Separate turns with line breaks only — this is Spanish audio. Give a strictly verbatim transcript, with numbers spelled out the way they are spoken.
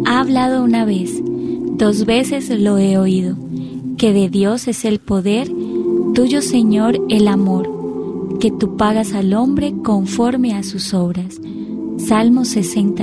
ha hablado una vez, dos veces lo he oído, que de Dios es el poder, tuyo, Señor, el amor, que tú pagas al hombre conforme a sus obras. Salmo sesenta.